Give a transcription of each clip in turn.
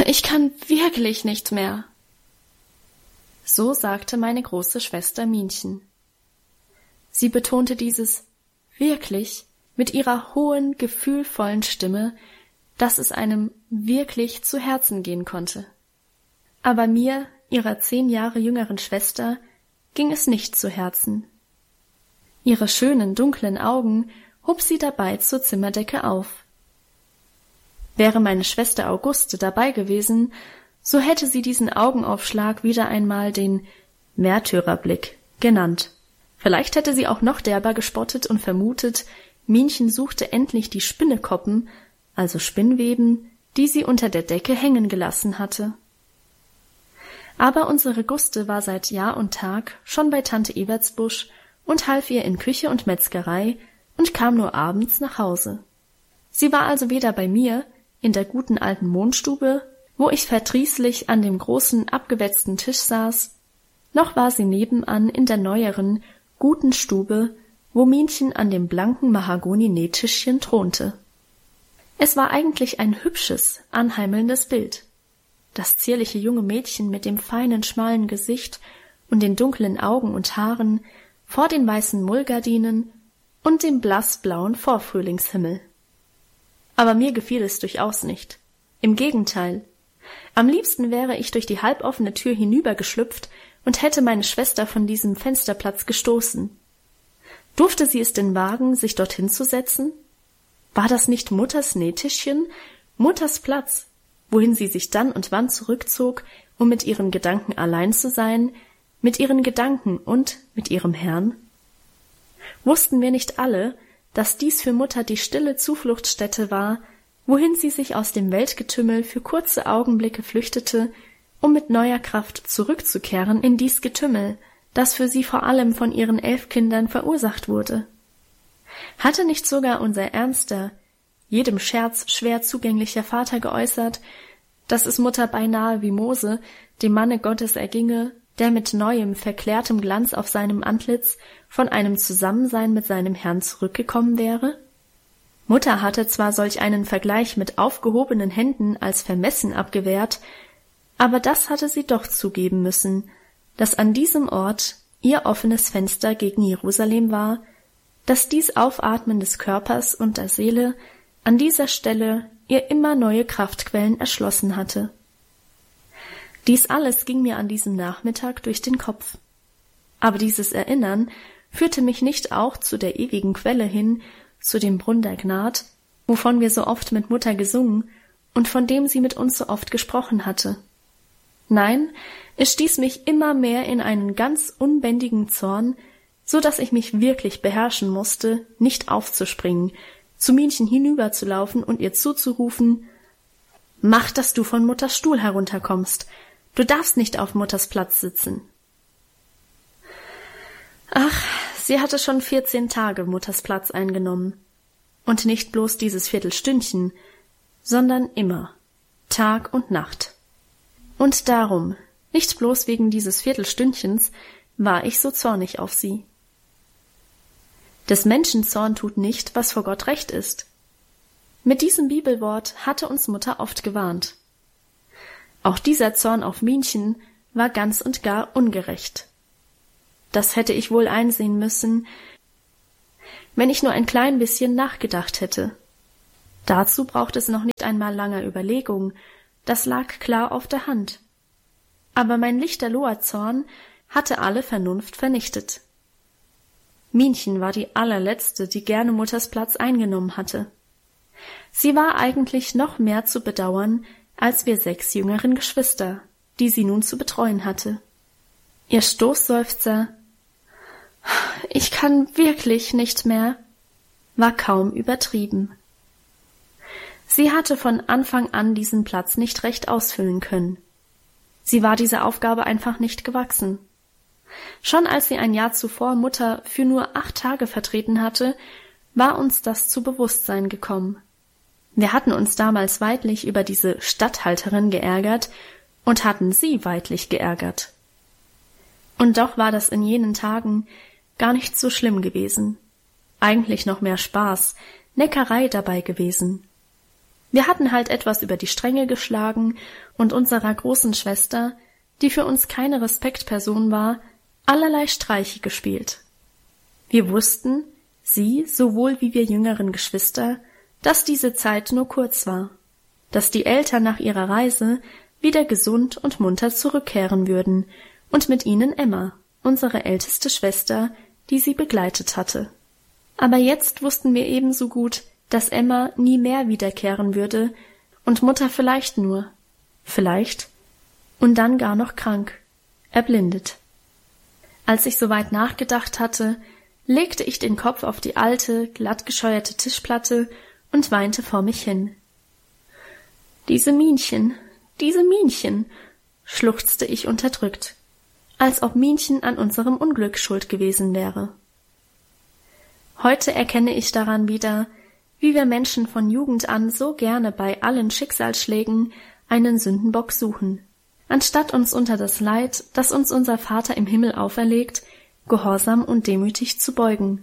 Ich kann wirklich nicht mehr. So sagte meine große Schwester Minchen. Sie betonte dieses wirklich mit ihrer hohen, gefühlvollen Stimme, dass es einem wirklich zu Herzen gehen konnte. Aber mir, ihrer 10 Jahre jüngeren Schwester, ging es nicht zu Herzen. Ihre schönen, dunklen Augen hob sie dabei zur Zimmerdecke auf. Wäre meine Schwester Auguste dabei gewesen, so hätte sie diesen Augenaufschlag wieder einmal den Märtyrerblick genannt. Vielleicht hätte sie auch noch derber gespottet und vermutet, Minchen suchte endlich die Spinnekoppen, also Spinnweben, die sie unter der Decke hängen gelassen hatte. Aber unsere Guste war seit Jahr und Tag schon bei Tante Ewertsbusch und half ihr in Küche und Metzgerei und kam nur abends nach Hause. Sie war also weder bei mir, in der guten alten Mondstube, wo ich verdrießlich an dem großen, abgewetzten Tisch saß, noch war sie nebenan in der neueren, guten Stube, wo Minchen an dem blanken Mahagoni-Nähtischchen thronte. Es war eigentlich ein hübsches, anheimelndes Bild. Das zierliche junge Mädchen mit dem feinen, schmalen Gesicht und den dunklen Augen und Haaren vor den weißen Mullgardinen und dem blassblauen Vorfrühlingshimmel. Aber mir gefiel es durchaus nicht. Im Gegenteil. Am liebsten wäre ich durch die halboffene Tür hinübergeschlüpft und hätte meine Schwester von diesem Fensterplatz gestoßen. Durfte sie es denn wagen, sich dorthin zu setzen? War das nicht Mutters Nähtischchen, Mutters Platz, wohin sie sich dann und wann zurückzog, um mit ihren Gedanken allein zu sein, mit ihren Gedanken und mit ihrem Herrn? Wussten wir nicht alle, dass dies für Mutter die stille Zufluchtsstätte war, wohin sie sich aus dem Weltgetümmel für kurze Augenblicke flüchtete, um mit neuer Kraft zurückzukehren in dies Getümmel, das für sie vor allem von ihren 11 Kindern verursacht wurde? Hatte nicht sogar unser ernster, jedem Scherz schwer zugänglicher Vater geäußert, dass es Mutter beinahe wie Mose, dem Manne Gottes, erginge, der mit neuem, verklärtem Glanz auf seinem Antlitz von einem Zusammensein mit seinem Herrn zurückgekommen wäre? Mutter hatte zwar solch einen Vergleich mit aufgehobenen Händen als vermessen abgewehrt, aber das hatte sie doch zugeben müssen, dass an diesem Ort ihr offenes Fenster gegen Jerusalem war, dass dies Aufatmen des Körpers und der Seele an dieser Stelle ihr immer neue Kraftquellen erschlossen hatte. Dies alles ging mir an diesem Nachmittag durch den Kopf. Aber dieses Erinnern führte mich nicht auch zu der ewigen Quelle hin, zu dem Brunn der Gnad, wovon wir so oft mit Mutter gesungen und von dem sie mit uns so oft gesprochen hatte. Nein, es stieß mich immer mehr in einen ganz unbändigen Zorn, so dass ich mich wirklich beherrschen musste, nicht aufzuspringen, zu Minchen hinüberzulaufen und ihr zuzurufen: »Mach, dass du von Mutters Stuhl herunterkommst. Du darfst nicht auf Mutters Platz sitzen.« Ach, sie hatte schon 14 Tage Mutters Platz eingenommen. Und nicht bloß dieses Viertelstündchen, sondern immer, Tag und Nacht. Und darum, nicht bloß wegen dieses Viertelstündchens, war ich so zornig auf sie. Des Menschen Zorn tut nicht, was vor Gott recht ist. Mit diesem Bibelwort hatte uns Mutter oft gewarnt. Auch dieser Zorn auf Minchen war ganz und gar ungerecht. Das hätte ich wohl einsehen müssen, wenn ich nur ein klein bisschen nachgedacht hätte. Dazu braucht es noch nicht einmal langer Überlegung, das lag klar auf der Hand. Aber mein lichterloher Zorn hatte alle Vernunft vernichtet. Minchen war die allerletzte, die gerne Mutters Platz eingenommen hatte. Sie war eigentlich noch mehr zu bedauern als wir 6 jüngeren Geschwister, die sie nun zu betreuen hatte. Ihr Stoßseufzer »Ich kann wirklich nicht mehr« war kaum übertrieben. Sie hatte von Anfang an diesen Platz nicht recht ausfüllen können. Sie war dieser Aufgabe einfach nicht gewachsen. Schon als sie ein Jahr zuvor Mutter für nur 8 Tage vertreten hatte, war uns das zu Bewusstsein gekommen. Wir hatten uns damals weidlich über diese Statthalterin geärgert und hatten sie weidlich geärgert. Und doch war das in jenen Tagen gar nicht so schlimm gewesen. Eigentlich noch mehr Spaß, Neckerei dabei gewesen. Wir hatten halt etwas über die Stränge geschlagen und unserer großen Schwester, die für uns keine Respektperson war, allerlei Streiche gespielt. Wir wussten, sie sowohl wie wir jüngeren Geschwister, dass diese Zeit nur kurz war, dass die Eltern nach ihrer Reise wieder gesund und munter zurückkehren würden und mit ihnen Emma, unsere älteste Schwester, die sie begleitet hatte. Aber jetzt wussten wir ebenso gut, dass Emma nie mehr wiederkehren würde und Mutter vielleicht und dann gar noch krank, erblindet. Als ich soweit nachgedacht hatte, legte ich den Kopf auf die alte, glattgescheuerte Tischplatte und weinte vor mich hin. Diese Minchen, schluchzte ich unterdrückt, als ob Minchen an unserem Unglück schuld gewesen wäre. Heute erkenne ich daran wieder, wie wir Menschen von Jugend an so gerne bei allen Schicksalsschlägen einen Sündenbock suchen, anstatt uns unter das Leid, das uns unser Vater im Himmel auferlegt, gehorsam und demütig zu beugen.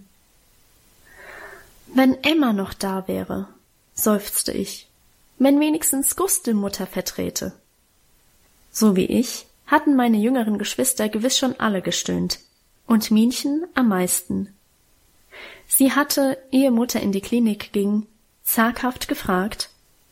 Wenn Emma noch da wäre, seufzte ich, wenn wenigstens Gustl Mutter vertrete. So wie ich hatten meine jüngeren Geschwister gewiss schon alle gestöhnt, und Minchen am meisten. Sie hatte, ehe Mutter in die Klinik ging, zaghaft gefragt,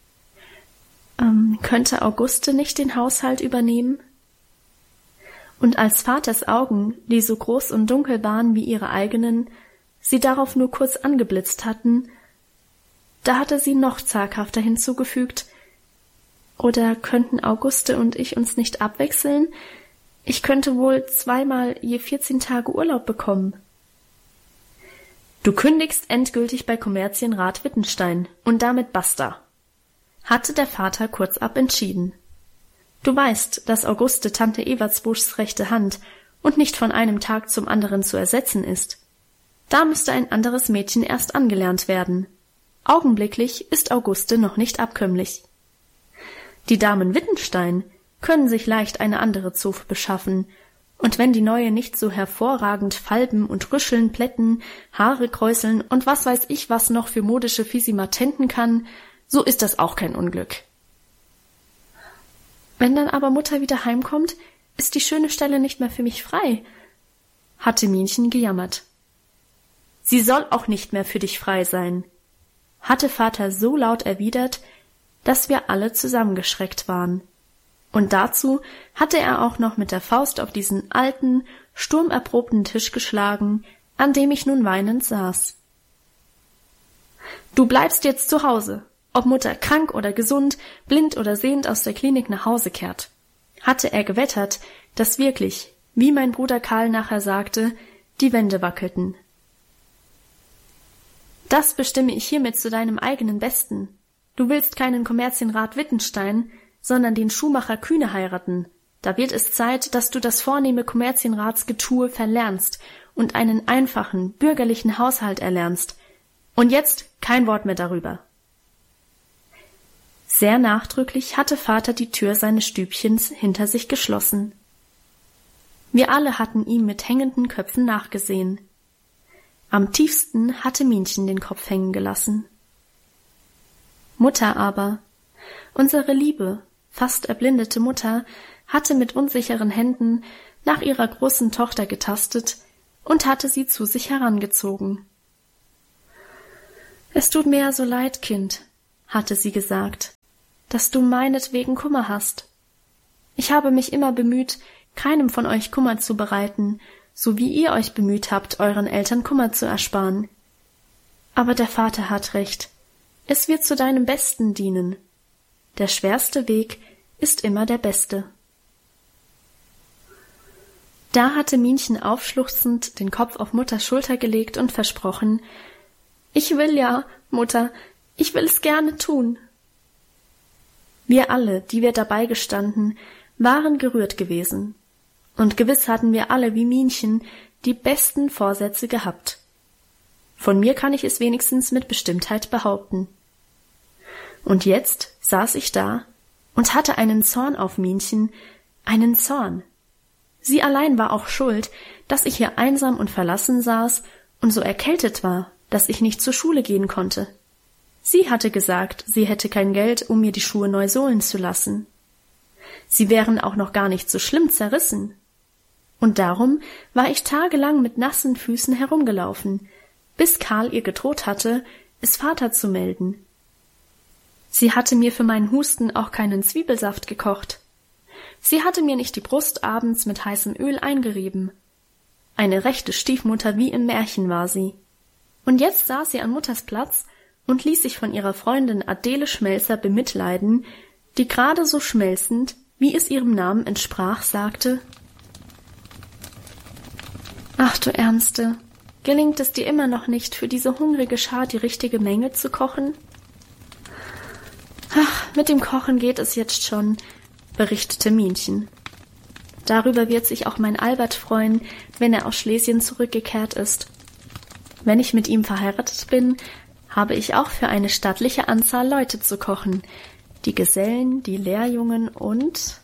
könnte Auguste nicht den Haushalt übernehmen? Und als Vaters Augen, die so groß und dunkel waren wie ihre eigenen, sie darauf nur kurz angeblitzt hatten, da hatte sie noch zaghafter hinzugefügt, oder könnten Auguste und ich uns nicht abwechseln? Ich könnte wohl 2-mal je 14 Tage Urlaub bekommen. Du kündigst endgültig bei Kommerzienrat Wittenstein und damit basta, hatte der Vater kurzab entschieden. Du weißt, dass Auguste Tante Ewertsbuschs rechte Hand und nicht von einem Tag zum anderen zu ersetzen ist. Da müsste ein anderes Mädchen erst angelernt werden. Augenblicklich ist Auguste noch nicht abkömmlich. Die Damen Wittenstein können sich leicht eine andere Zofe beschaffen, und wenn die neue nicht so hervorragend falben und rüscheln, plätten, Haare kräuseln und was weiß ich was noch für modische Fisimatenten kann, so ist das auch kein Unglück. Wenn dann aber Mutter wieder heimkommt, ist die schöne Stelle nicht mehr für mich frei, hatte Minchen gejammert. Sie soll auch nicht mehr für dich frei sein, hatte Vater so laut erwidert, dass wir alle zusammengeschreckt waren. Und dazu hatte er auch noch mit der Faust auf diesen alten, sturmerprobten Tisch geschlagen, an dem ich nun weinend saß. Du bleibst jetzt zu Hause, ob Mutter krank oder gesund, blind oder sehend aus der Klinik nach Hause kehrt. Hatte er gewettert, dass wirklich, wie mein Bruder Karl nachher sagte, die Wände wackelten. Das bestimme ich hiermit zu deinem eigenen Besten. Du willst keinen Kommerzienrat Wittenstein, sondern den Schuhmacher Kühne heiraten. Da wird es Zeit, dass du das vornehme Kommerzienratsgetue verlernst und einen einfachen, bürgerlichen Haushalt erlernst. Und jetzt kein Wort mehr darüber. Sehr nachdrücklich hatte Vater die Tür seines Stübchens hinter sich geschlossen. Wir alle hatten ihm mit hängenden Köpfen nachgesehen. Am tiefsten hatte Minchen den Kopf hängen gelassen. Mutter aber, unsere liebe, fast erblindete Mutter, hatte mit unsicheren Händen nach ihrer großen Tochter getastet und hatte sie zu sich herangezogen. »Es tut mir ja so leid, Kind«, hatte sie gesagt, »dass du meinetwegen Kummer hast. Ich habe mich immer bemüht, keinem von euch Kummer zu bereiten, so wie ihr euch bemüht habt, euren Eltern Kummer zu ersparen. Aber der Vater hat recht. Es wird zu deinem Besten dienen. Der schwerste Weg ist immer der beste.« Da hatte Minchen aufschluchzend den Kopf auf Mutters Schulter gelegt und versprochen, »Ich will ja, Mutter, ich will es gerne tun.« Wir alle, die wir dabei gestanden, waren gerührt gewesen. Und gewiss hatten wir alle wie Minchen die besten Vorsätze gehabt. Von mir kann ich es wenigstens mit Bestimmtheit behaupten. Und jetzt saß ich da und hatte einen Zorn auf Minchen, einen Zorn. Sie allein war auch schuld, dass ich hier einsam und verlassen saß und so erkältet war, dass ich nicht zur Schule gehen konnte. Sie hatte gesagt, sie hätte kein Geld, um mir die Schuhe neu sohlen zu lassen. Sie wären auch noch gar nicht so schlimm zerrissen. Und darum war ich tagelang mit nassen Füßen herumgelaufen, bis Karl ihr gedroht hatte, es Vater zu melden. Sie hatte mir für meinen Husten auch keinen Zwiebelsaft gekocht. Sie hatte mir nicht die Brust abends mit heißem Öl eingerieben. Eine rechte Stiefmutter wie im Märchen war sie. Und jetzt saß sie an Mutters Platz und ließ sich von ihrer Freundin Adele Schmelzer bemitleiden, die gerade so schmelzend, wie es ihrem Namen entsprach, sagte: »Ach du Ärmste, gelingt es dir immer noch nicht, für diese hungrige Schar die richtige Menge zu kochen?« »Ach, mit dem Kochen geht es jetzt schon«, berichtete Minchen. »Darüber wird sich auch mein Albert freuen, wenn er aus Schlesien zurückgekehrt ist. Wenn ich mit ihm verheiratet bin, habe ich auch für eine stattliche Anzahl Leute zu kochen, die Gesellen, die Lehrjungen und…«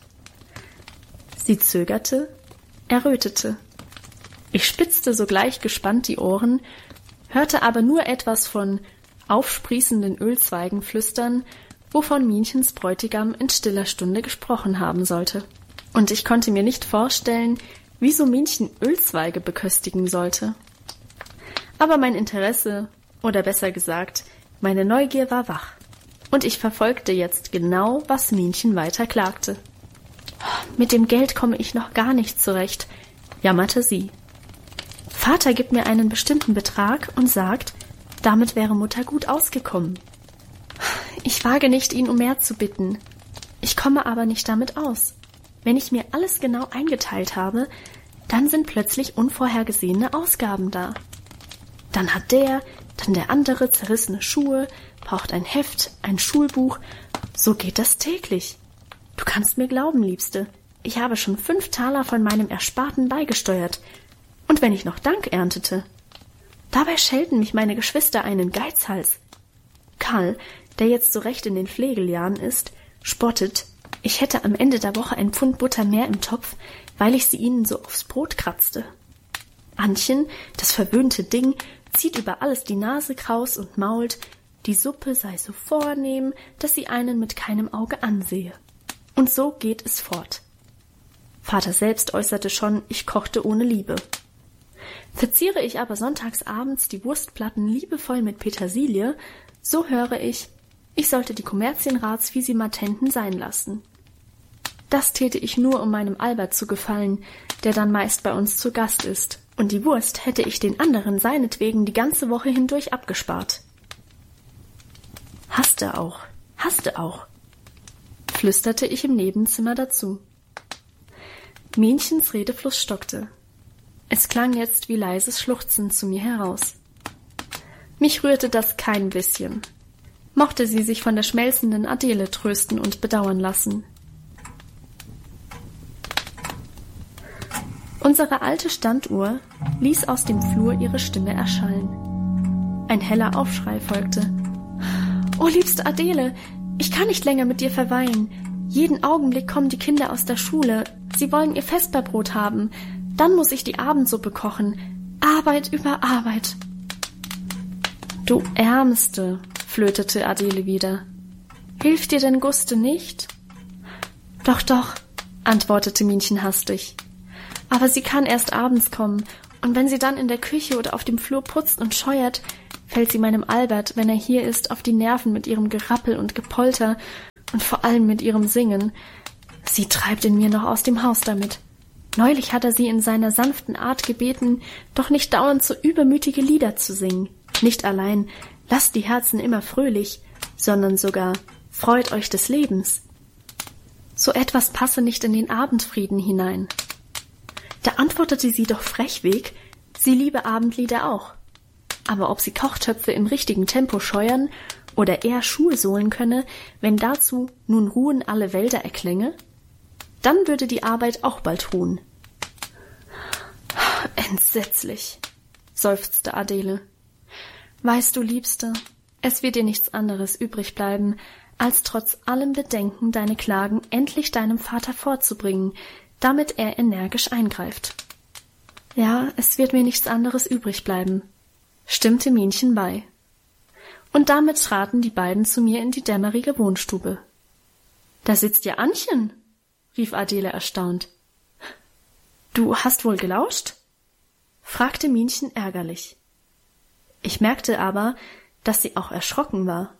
Sie zögerte, errötete. Ich spitzte sogleich gespannt die Ohren, hörte aber nur etwas von aufsprießenden Ölzweigen flüstern, wovon Minchens Bräutigam in stiller Stunde gesprochen haben sollte. Und ich konnte mir nicht vorstellen, wieso Minchen Ölzweige beköstigen sollte. Aber mein Interesse, oder besser gesagt, meine Neugier war wach, und ich verfolgte jetzt genau, was Minchen weiter klagte. »Mit dem Geld komme ich noch gar nicht zurecht«, jammerte sie. »Vater gibt mir einen bestimmten Betrag und sagt, damit wäre Mutter gut ausgekommen. Ich wage nicht, ihn um mehr zu bitten. Ich komme aber nicht damit aus. Wenn ich mir alles genau eingeteilt habe, dann sind plötzlich unvorhergesehene Ausgaben da. Dann hat der, dann der andere zerrissene Schuhe, braucht ein Heft, ein Schulbuch. So geht das täglich. Du kannst mir glauben, Liebste, ich habe schon 5 Taler von meinem Ersparten beigesteuert. Und wenn ich noch Dank erntete. Dabei schelten mich meine Geschwister einen Geizhals. Karl, der jetzt so recht in den Pflegeljahren ist, spottet, ich hätte am Ende der Woche ein Pfund Butter mehr im Topf, weil ich sie ihnen so aufs Brot kratzte. Antchen, das verwöhnte Ding, zieht über alles die Nase kraus und mault, die Suppe sei so vornehm, dass sie einen mit keinem Auge ansehe. Und so geht es fort. Vater selbst äußerte schon, ich kochte ohne Liebe. Verziere ich aber sonntags abends die Wurstplatten liebevoll mit Petersilie, so höre ich sollte die Kommerzienratsvisimatenten sein lassen. Das täte ich nur, um meinem Albert zu gefallen, der dann meist bei uns zu Gast ist, und die Wurst hätte ich den anderen seinetwegen die ganze Woche hindurch abgespart. Hasste auch, flüsterte ich im Nebenzimmer dazu. Minchens Redefluss stockte. Es klang jetzt wie leises Schluchzen zu mir heraus. Mich rührte das kein bisschen. Mochte sie sich von der schmelzenden Adele trösten und bedauern lassen. Unsere alte Standuhr ließ aus dem Flur ihre Stimme erschallen. Ein heller Aufschrei folgte. »Oh, liebste Adele, ich kann nicht länger mit dir verweilen. Jeden Augenblick kommen die Kinder aus der Schule. Sie wollen ihr Vesperbrot haben. Dann muss ich die Abendsuppe kochen. Arbeit über Arbeit.« »Du Ärmste«, flötete Adele wieder. »Hilft dir denn Guste nicht?« Doch«, antwortete Minchen hastig. »Aber sie kann erst abends kommen, und wenn sie dann in der Küche oder auf dem Flur putzt und scheuert, fällt sie meinem Albert, wenn er hier ist, auf die Nerven mit ihrem Gerappel und Gepolter und vor allem mit ihrem Singen. Sie treibt in mir noch aus dem Haus damit. Neulich hat er sie in seiner sanften Art gebeten, doch nicht dauernd so übermütige Lieder zu singen. Nicht allein, lasst die Herzen immer fröhlich, sondern sogar freut euch des Lebens. So etwas passe nicht in den Abendfrieden hinein. Da antwortete sie doch frechweg, sie liebe Abendlieder auch. Aber ob sie Kochtöpfe im richtigen Tempo scheuern oder eher Schuhe sohlen könne, wenn dazu nun ruhen alle Wälder erklänge, dann würde die Arbeit auch bald ruhen. »Entsetzlich«, seufzte Adele. »Weißt du, Liebste, es wird dir nichts anderes übrig bleiben, als trotz allem Bedenken deine Klagen endlich deinem Vater vorzubringen, damit er energisch eingreift.« »Ja, es wird mir nichts anderes übrig bleiben«, stimmte Minchen bei. Und damit traten die beiden zu mir in die dämmerige Wohnstube. »Da sitzt ja Annchen«, rief Adele erstaunt. »Du hast wohl gelauscht?« fragte Minchen ärgerlich. Ich merkte aber, dass sie auch erschrocken war.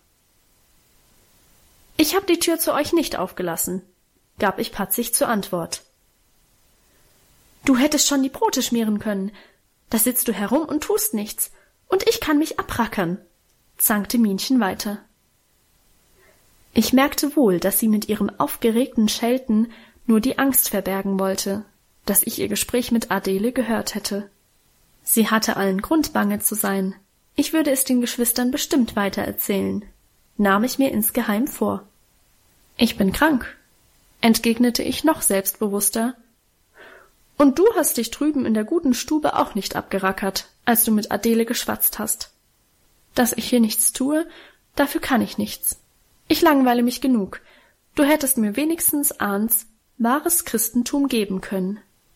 »Ich hab die Tür zu euch nicht aufgelassen«, gab ich patzig zur Antwort. »Du hättest schon die Brote schmieren können. Da sitzt du herum und tust nichts, und ich kann mich abrackern«, zankte Minchen weiter. Ich merkte wohl, dass sie mit ihrem aufgeregten Schelten nur die Angst verbergen wollte, dass ich ihr Gespräch mit Adele gehört hätte. Sie hatte allen Grund, bange zu sein. Ich würde es den Geschwistern bestimmt weitererzählen, nahm ich mir insgeheim vor. »Ich bin krank«, entgegnete ich noch selbstbewusster. »Und du hast dich drüben in der guten Stube auch nicht abgerackert, als du mit Adele geschwatzt hast. Dass ich hier nichts tue, dafür kann ich nichts. Ich langweile mich genug. Du hättest mir wenigstens Ahns wahres Christentum geben können.«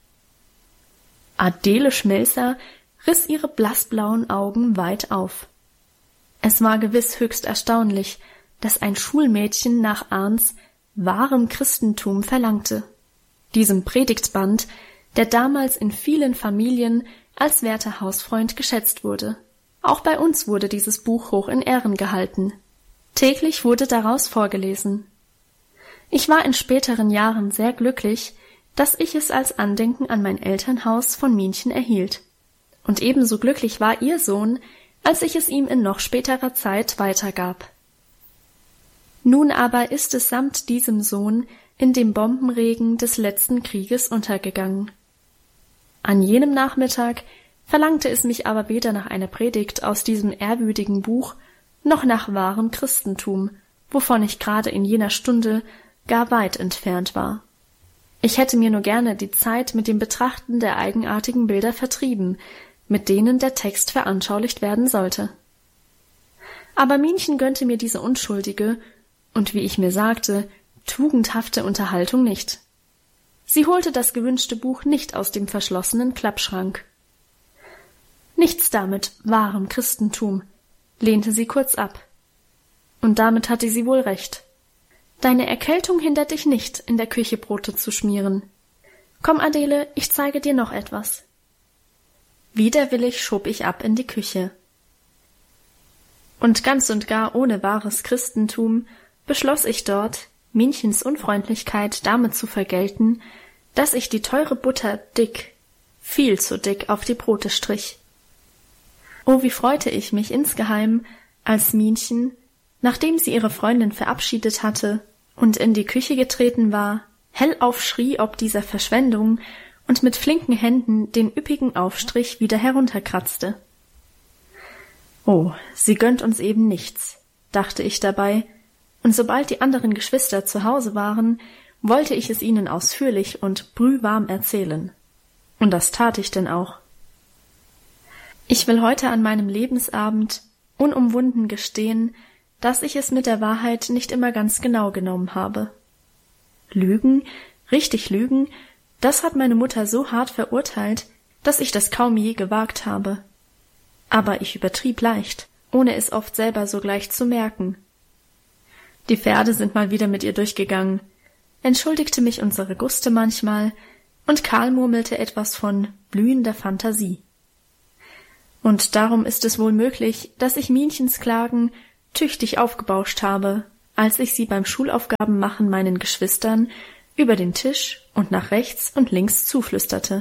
Adele Schmelzer riss ihre blassblauen Augen weit auf. Es war gewiss höchst erstaunlich, dass ein Schulmädchen nach Ahns wahrem Christentum verlangte, diesem Predigtband, der damals in vielen Familien als werter Hausfreund geschätzt wurde. Auch bei uns wurde dieses Buch hoch in Ehren gehalten. Täglich wurde daraus vorgelesen. Ich war in späteren Jahren sehr glücklich, dass ich es als Andenken an mein Elternhaus von Minchen erhielt. Und ebenso glücklich war ihr Sohn, als ich es ihm in noch späterer Zeit weitergab. Nun aber ist es samt diesem Sohn in dem Bombenregen des letzten Krieges untergegangen. An jenem Nachmittag verlangte es mich aber weder nach einer Predigt aus diesem ehrwürdigen Buch, noch nach wahrem Christentum, wovon ich gerade in jener Stunde gar weit entfernt war. Ich hätte mir nur gerne die Zeit mit dem Betrachten der eigenartigen Bilder vertrieben, mit denen der Text veranschaulicht werden sollte. Aber Minchen gönnte mir diese unschuldige und, wie ich mir sagte, tugendhafte Unterhaltung nicht. Sie holte das gewünschte Buch nicht aus dem verschlossenen Klappschrank. »Nichts damit, wahrem Christentum«, lehnte sie kurz ab. Und damit hatte sie wohl recht. »Deine Erkältung hindert dich nicht, in der Küche Brote zu schmieren. Komm, Adele, ich zeige dir noch etwas.« Widerwillig schob ich ab in die Küche. Und ganz und gar ohne wahres Christentum beschloss ich dort, Minchens Unfreundlichkeit damit zu vergelten, dass ich die teure Butter dick, viel zu dick auf die Brote strich. Oh, wie freute ich mich insgeheim, als Minchen, nachdem sie ihre Freundin verabschiedet hatte und in die Küche getreten war, hellauf schrie ob dieser Verschwendung und mit flinken Händen den üppigen Aufstrich wieder herunterkratzte. »Oh, sie gönnt uns eben nichts«, dachte ich dabei, und sobald die anderen Geschwister zu Hause waren, wollte ich es ihnen ausführlich und brühwarm erzählen. Und das tat ich denn auch. Ich will heute an meinem Lebensabend unumwunden gestehen, dass ich es mit der Wahrheit nicht immer ganz genau genommen habe. Lügen, richtig lügen, das hat meine Mutter so hart verurteilt, dass ich das kaum je gewagt habe. Aber ich übertrieb leicht, ohne es oft selber sogleich zu merken. Die Pferde sind mal wieder mit ihr durchgegangen, entschuldigte mich unsere Guste manchmal, und Karl murmelte etwas von blühender Fantasie. Und darum ist es wohl möglich, dass ich Minchens Klagen tüchtig aufgebauscht habe, als ich sie beim Schulaufgabenmachen meinen Geschwistern über den Tisch und nach rechts und links zuflüsterte.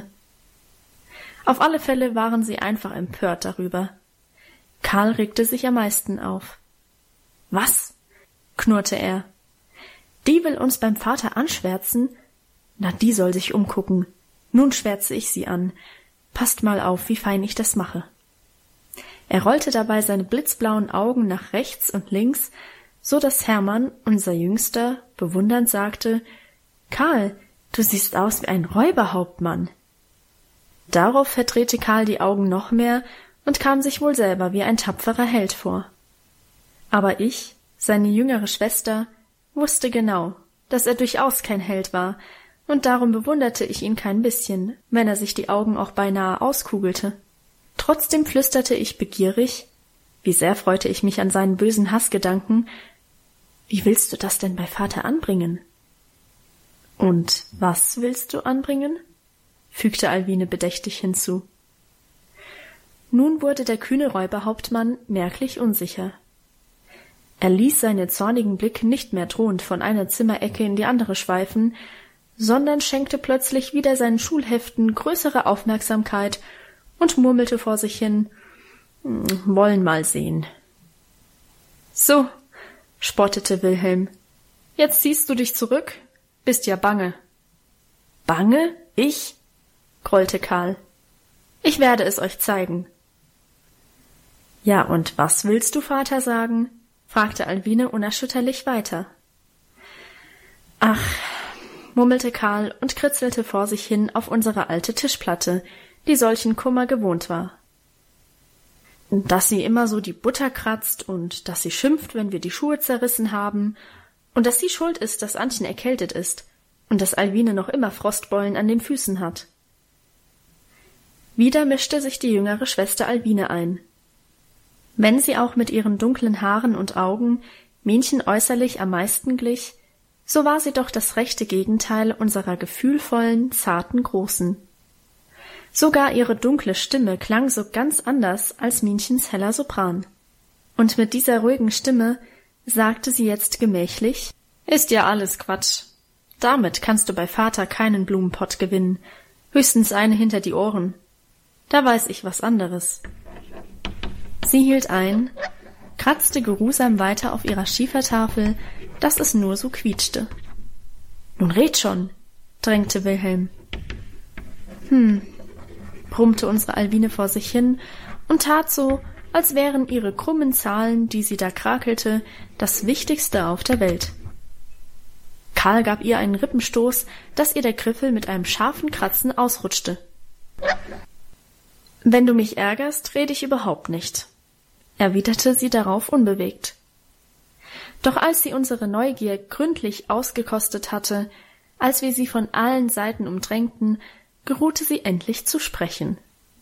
Auf alle Fälle waren sie einfach empört darüber. Karl regte sich am meisten auf. »Was?« knurrte er. »Die will uns beim Vater anschwärzen? Na, die soll sich umgucken. Nun schwärze ich sie an. Passt mal auf, wie fein ich das mache.« Er rollte dabei seine blitzblauen Augen nach rechts und links, so dass Hermann, unser Jüngster, bewundernd sagte, »Karl, du siehst aus wie ein Räuberhauptmann.« Darauf verdrehte Karl die Augen noch mehr und kam sich wohl selber wie ein tapferer Held vor. Aber ich, seine jüngere Schwester, wusste genau, dass er durchaus kein Held war, und darum bewunderte ich ihn kein bisschen, wenn er sich die Augen auch beinahe auskugelte. Trotzdem flüsterte ich begierig, Wie sehr freute ich mich an seinen bösen Hassgedanken. Wie willst du das denn bei Vater anbringen? Und was willst du anbringen? Fügte Alwine bedächtig hinzu. Nun wurde der kühne Räuberhauptmann merklich unsicher. Er ließ seine zornigen Blicke nicht mehr drohend von einer Zimmerecke in die andere schweifen, sondern schenkte plötzlich wieder seinen Schulheften größere Aufmerksamkeit und murmelte vor sich hin, »Wollen mal sehen.« »So«, spottete Wilhelm, »jetzt ziehst du dich zurück? Bist ja bange.« »Bange? Ich?« grollte Karl. »Ich werde es euch zeigen.« »Ja, und was willst du, Vater, sagen?« fragte Alwine unerschütterlich weiter. »Ach«, murmelte Karl und kritzelte vor sich hin auf unsere alte Tischplatte, die solchen Kummer gewohnt war. »Dass sie immer so die Butter kratzt und dass sie schimpft, wenn wir die Schuhe zerrissen haben und dass sie schuld ist, dass Antchen erkältet ist und dass Alwine noch immer Frostbeulen an den Füßen hat.« Wieder mischte sich die jüngere Schwester Alwine ein. Wenn sie auch mit ihren dunklen Haaren und Augen Minchen äußerlich am meisten glich, so war sie doch das rechte Gegenteil unserer gefühlvollen, zarten Großen. Sogar ihre dunkle Stimme klang so ganz anders als Minchens heller Sopran. Und mit dieser ruhigen Stimme sagte sie jetzt gemächlich, »Ist ja alles Quatsch. Damit kannst du bei Vater keinen Blumenpott gewinnen, höchstens eine hinter die Ohren. Da weiß ich was anderes.« Sie hielt ein, kratzte geruhsam weiter auf ihrer Schiefertafel, dass es nur so quietschte. »Nun red schon«, drängte Wilhelm. Brummte unsere Alwine vor sich hin und tat so, als wären ihre krummen Zahlen, die sie da krakelte, das Wichtigste auf der Welt. Karl gab ihr einen Rippenstoß, dass ihr der Griffel mit einem scharfen Kratzen ausrutschte. »Wenn du mich ärgerst, rede ich überhaupt nicht«, erwiderte sie darauf unbewegt. Doch als sie unsere Neugier gründlich ausgekostet hatte, als wir sie von allen Seiten umdrängten, geruhte sie endlich zu sprechen.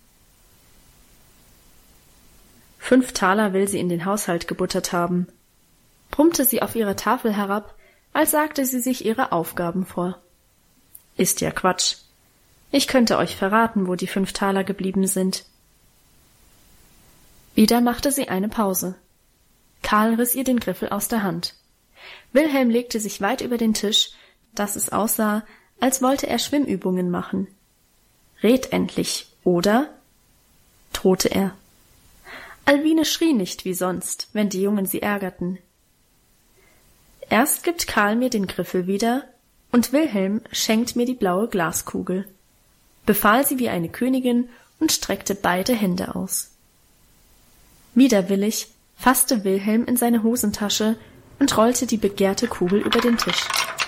5 Taler will sie in den Haushalt gebuttert haben, brummte sie auf ihre Tafel herab, als sagte sie sich ihre Aufgaben vor. Ist ja Quatsch. Ich könnte euch verraten, wo die 5 Taler geblieben sind. Wieder machte sie eine Pause. Karl riss ihr den Griffel aus der Hand. Wilhelm legte sich weit über den Tisch, dass es aussah, als wollte er Schwimmübungen machen. »Red endlich, oder?« drohte er. Alwine schrie nicht wie sonst, wenn die Jungen sie ärgerten. Erst gibt Karl mir den Griffel wieder, und Wilhelm schenkt mir die blaue Glaskugel, befahl sie wie eine Königin und streckte beide Hände aus. Widerwillig fasste Wilhelm in seine Hosentasche und rollte die begehrte Kugel über den Tisch.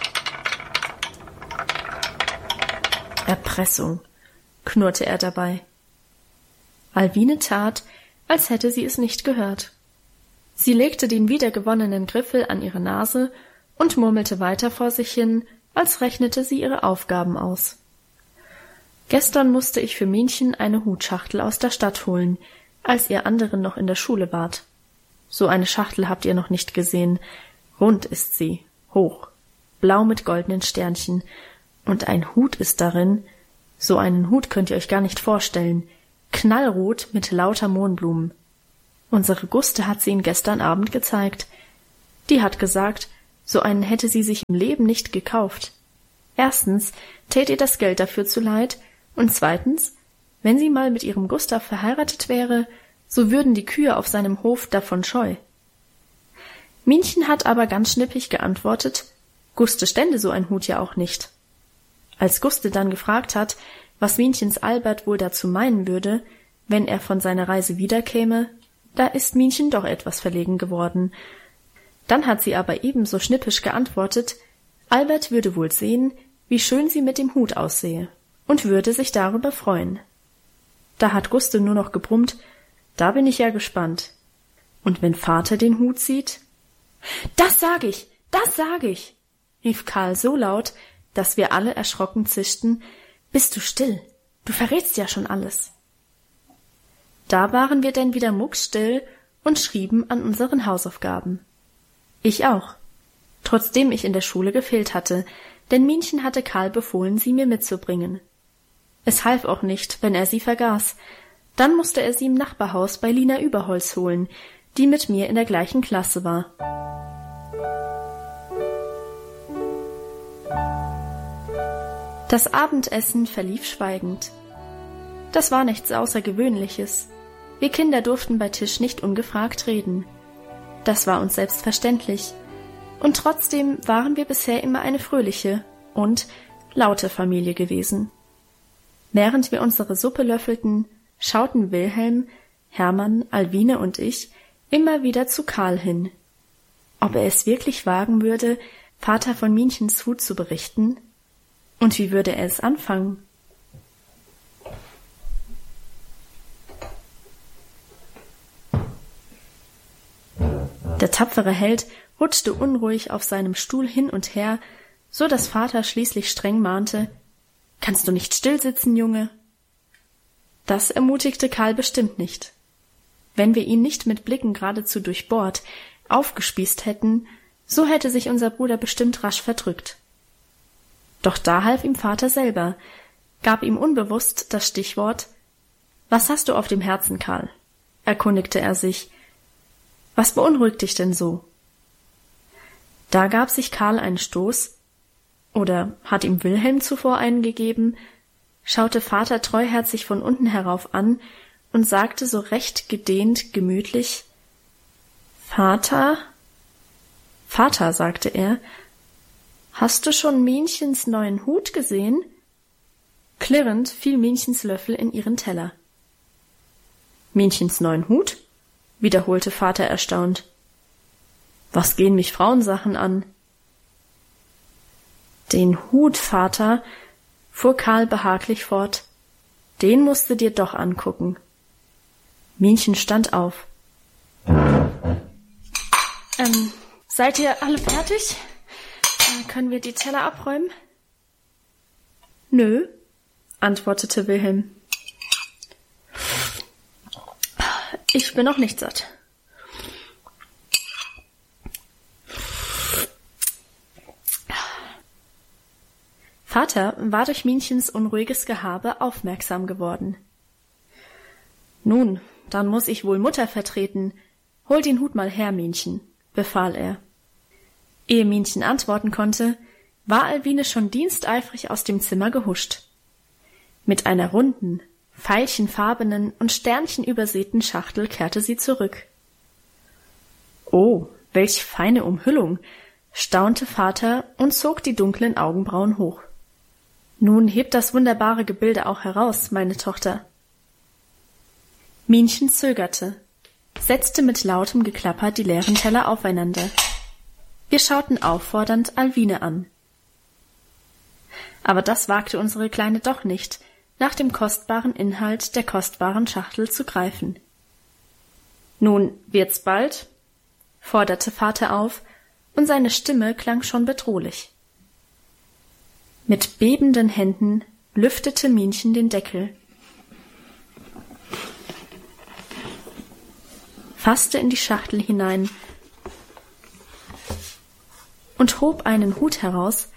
»Erpressung«, knurrte er dabei. Alwine tat, als hätte sie es nicht gehört. Sie legte den wiedergewonnenen Griffel an ihre Nase und murmelte weiter vor sich hin, als rechnete sie ihre Aufgaben aus. »Gestern musste ich für Minchen eine Hutschachtel aus der Stadt holen, als ihr anderen noch in der Schule wart. So eine Schachtel habt ihr noch nicht gesehen. Rund ist sie, hoch, blau mit goldenen Sternchen, und ein Hut ist darin, so einen Hut könnt ihr euch gar nicht vorstellen, knallrot mit lauter Mohnblumen. Unsere Guste hat sie ihn gestern Abend gezeigt. Die hat gesagt, so einen hätte sie sich im Leben nicht gekauft. Erstens tät ihr das Geld dafür zu leid, und zweitens, wenn sie mal mit ihrem Gustav verheiratet wäre, so würden die Kühe auf seinem Hof davon scheu. Minchen hat aber ganz schnippig geantwortet, Guste stände so ein Hut ja auch nicht. Als Guste dann gefragt hat, was Minchens Albert wohl dazu meinen würde, wenn er von seiner Reise wiederkäme, da ist Minchen doch etwas verlegen geworden. Dann hat sie aber ebenso schnippisch geantwortet, Albert würde wohl sehen, wie schön sie mit dem Hut aussehe, und würde sich darüber freuen. Da hat Guste nur noch gebrummt, da bin ich ja gespannt. Und wenn Vater den Hut sieht? Das sag ich, rief Karl so laut, dass wir alle erschrocken zischten. Bist du still? Du verrätst ja schon alles. Da waren wir denn wieder muckstill und schrieben an unseren Hausaufgaben. Ich auch, trotzdem ich in der Schule gefehlt hatte, denn Minchen hatte Karl befohlen, sie mir mitzubringen. Es half auch nicht, wenn er sie vergaß. Dann musste er sie im Nachbarhaus bei Lina Überholz holen, die mit mir in der gleichen Klasse war. Das Abendessen verlief schweigend. Das war nichts Außergewöhnliches. Wir Kinder durften bei Tisch nicht ungefragt reden. Das war uns selbstverständlich. Und trotzdem waren wir bisher immer eine fröhliche und laute Familie gewesen. Während wir unsere Suppe löffelten, schauten Wilhelm, Hermann, Alwine und ich immer wieder zu Karl hin. Ob er es wirklich wagen würde, Vater von Minchens Hut zu berichten? Und wie würde er es anfangen? Der tapfere Held rutschte unruhig auf seinem Stuhl hin und her, so dass Vater schließlich streng mahnte: »Kannst du nicht stillsitzen, Junge?« Das ermutigte Karl bestimmt nicht. Wenn wir ihn nicht mit Blicken geradezu durchbohrt, aufgespießt hätten, so hätte sich unser Bruder bestimmt rasch verdrückt. Doch da half ihm Vater selber, gab ihm unbewusst das Stichwort: »Was hast du auf dem Herzen, Karl?« erkundigte er sich. »Was beunruhigt dich denn so?« Da gab sich Karl einen Stoß, oder hat ihm Wilhelm zuvor einen gegeben, schaute Vater treuherzig von unten herauf an und sagte so recht gedehnt, gemütlich: »Vater?« »Vater«, sagte er, »hast du schon Minchens neuen Hut gesehen?« Klirrend fiel Minchens Löffel in ihren Teller. »Minchens neuen Hut?« wiederholte Vater erstaunt. »Was gehen mich Frauensachen an?« »Den Hut, Vater«, fuhr Karl behaglich fort, »den musst du dir doch angucken.« Minchen stand auf. Seid ihr alle fertig? Können wir die Teller abräumen?« »Nö«, antwortete Wilhelm. »Ich bin noch nicht satt.« Vater war durch Minchens unruhiges Gehabe aufmerksam geworden. »Nun, dann muß ich wohl Mutter vertreten. Hol den Hut mal her, Minchen«, befahl er. Ehe Minchen antworten konnte, war Alwine schon diensteifrig aus dem Zimmer gehuscht. Mit einer runden, veilchenfarbenen und sternchenübersäten Schachtel kehrte sie zurück. »Oh, welch feine Umhüllung«, staunte Vater und zog die dunklen Augenbrauen hoch. »Nun hebt das wunderbare Gebilde auch heraus, meine Tochter.« Minchen zögerte, setzte mit lautem Geklapper die leeren Teller aufeinander. Wir schauten auffordernd Alwine an. Aber das wagte unsere Kleine doch nicht, nach dem kostbaren Inhalt der kostbaren Schachtel zu greifen. »Nun, wird's bald?« forderte Vater auf, und seine Stimme klang schon bedrohlich. Mit bebenden Händen lüftete Minchen den Deckel, fasste in die Schachtel hinein und hob einen Hut heraus.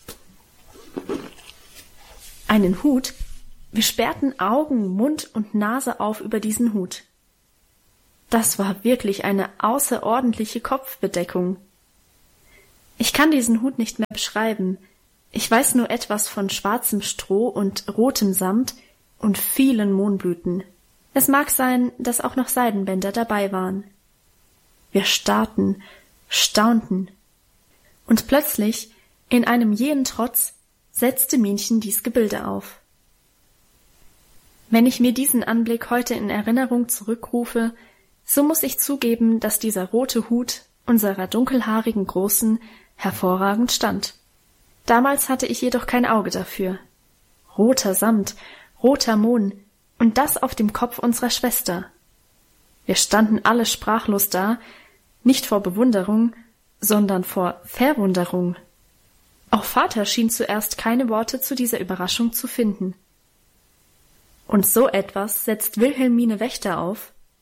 Einen Hut? Wir sperrten Augen, Mund und Nase auf über diesen Hut. Das war wirklich eine außerordentliche Kopfbedeckung. Ich kann diesen Hut nicht mehr beschreiben. Ich weiß nur etwas von schwarzem Stroh und rotem Samt und vielen Mohnblüten. Es mag sein, dass auch noch Seidenbänder dabei waren. Wir starrten, staunten. Und plötzlich, in einem jähen Trotz, setzte Minchen dies Gebilde auf. Wenn ich mir diesen Anblick heute in Erinnerung zurückrufe, so muss ich zugeben, dass dieser rote Hut unserer dunkelhaarigen Großen hervorragend stand. Damals hatte ich jedoch kein Auge dafür. Roter Samt, roter Mohn, und das auf dem Kopf unserer Schwester. Wir standen alle sprachlos da, nicht vor Bewunderung, sondern vor Verwunderung. Auch Vater schien zuerst keine Worte zu dieser Überraschung zu finden. Und so etwas setzt Wilhelmine Wächter auf?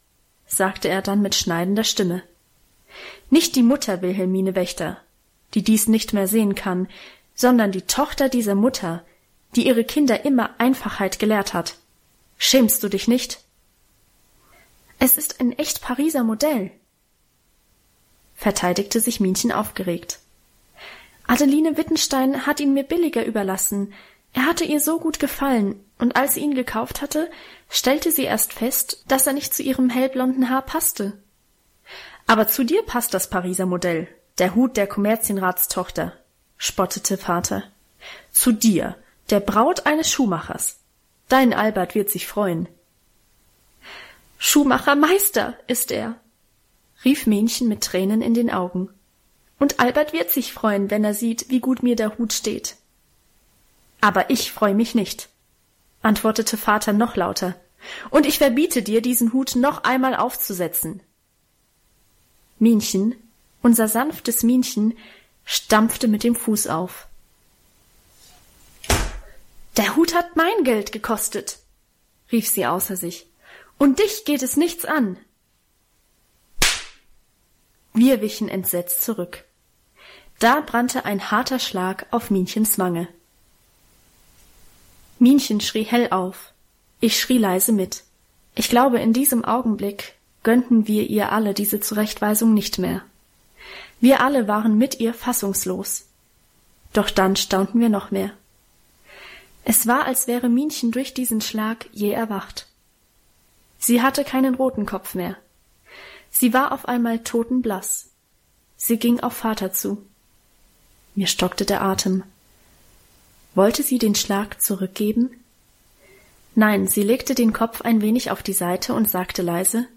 sagte er dann mit schneidender Stimme. Nicht die Mutter Wilhelmine Wächter, die dies nicht mehr sehen kann, sondern die Tochter dieser Mutter, die ihre Kinder immer Einfachheit gelehrt hat. Schämst du dich nicht? Es ist ein echt Pariser Modell, verteidigte sich Minchen aufgeregt. Adeline Wittenstein hat ihn mir billiger überlassen. Er hatte ihr so gut gefallen, und als sie ihn gekauft hatte, stellte sie erst fest, dass er nicht zu ihrem hellblonden Haar passte. Aber zu dir passt das Pariser Modell, der Hut der Kommerzienratstochter, spottete Vater. Zu dir, der Braut eines Schuhmachers. Dein Albert wird sich freuen. Schuhmachermeister ist er, rief Mähnchen mit Tränen in den Augen. Und Albert wird sich freuen, wenn er sieht, wie gut mir der Hut steht. Aber ich freue mich nicht, antwortete Vater noch lauter, und ich verbiete dir, diesen Hut noch einmal aufzusetzen. Minchen, unser sanftes Minchen, stampfte mit dem Fuß auf. Der Hut hat mein Geld gekostet, rief sie außer sich, und dich geht es nichts an. Wir wichen entsetzt zurück. Da brannte ein harter Schlag auf Minchens Wange. Minchen schrie hell auf. Ich schrie leise mit. Ich glaube, in diesem Augenblick gönnten wir ihr alle diese Zurechtweisung nicht mehr. Wir alle waren mit ihr fassungslos. Doch dann staunten wir noch mehr. Es war, als wäre Minchen durch diesen Schlag jäh erwacht. Sie hatte keinen roten Kopf mehr. Sie war auf einmal totenblass. Sie ging auf Vater zu. Mir stockte der Atem. Wollte sie den Schlag zurückgeben? Nein, sie legte den Kopf ein wenig auf die Seite und sagte leise: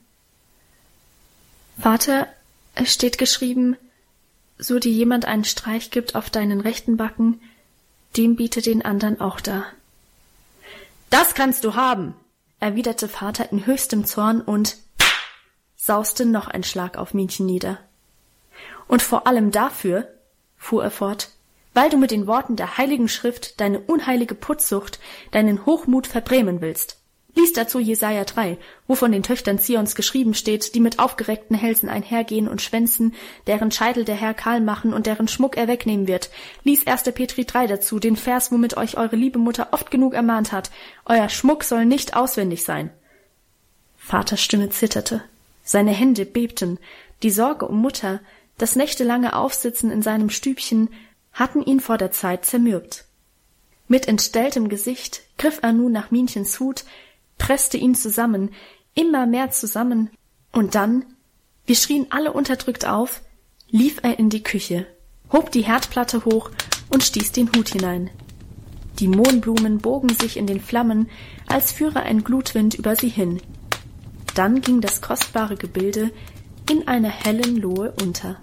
Vater, es steht geschrieben, so dir jemand einen Streich gibt auf deinen rechten Backen, dem biete den anderen auch dar. Das kannst du haben, erwiderte Vater in höchstem Zorn und sauste noch ein Schlag auf Minchen nieder. Und vor allem dafür, fuhr er fort, weil du mit den Worten der Heiligen Schrift deine unheilige Putzsucht, deinen Hochmut verbrämen willst. Lies dazu Jesaja 3, wo von den Töchtern Zions geschrieben steht, die mit aufgereckten Hälsen einhergehen und schwänzen, deren Scheitel der Herr kahl machen und deren Schmuck er wegnehmen wird. Lies 1. Petri 3 dazu, den Vers, womit euch eure liebe Mutter oft genug ermahnt hat. Euer Schmuck soll nicht auswendig sein. Vaters Stimme zitterte. Seine Hände bebten. Die Sorge um Mutter, das nächtelange Aufsitzen in seinem Stübchen, hatten ihn vor der Zeit zermürbt. Mit entstelltem Gesicht griff er nun nach Minchens Hut, presste ihn zusammen, immer mehr zusammen, und dann, wir schrien alle unterdrückt auf, lief er in die Küche, hob die Herdplatte hoch und stieß den Hut hinein. Die Mohnblumen bogen sich in den Flammen, als führe ein Glutwind über sie hin. Dann ging das kostbare Gebilde in einer hellen Lohe unter.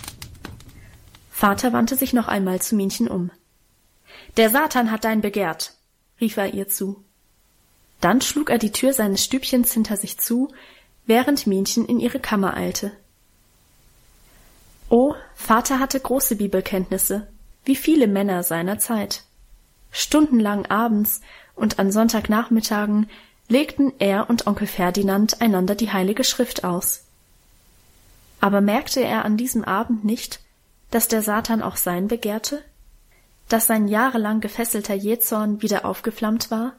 Vater wandte sich noch einmal zu Minchen um. »Der Satan hat dein begehrt«, rief er ihr zu. Dann schlug er die Tür seines Stübchens hinter sich zu, während Minchen in ihre Kammer eilte. Oh, Vater hatte große Bibelkenntnisse, wie viele Männer seiner Zeit. Stundenlang abends und an Sonntagnachmittagen legten er und Onkel Ferdinand einander die Heilige Schrift aus. Aber merkte er an diesem Abend nicht, dass der Satan auch sein begehrte? Dass sein jahrelang gefesselter Jähzorn wieder aufgeflammt war?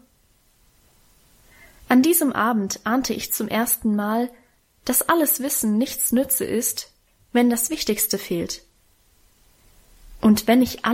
An diesem Abend ahnte ich zum ersten Mal, dass alles Wissen nichts nütze ist, wenn das Wichtigste fehlt. Und wenn ich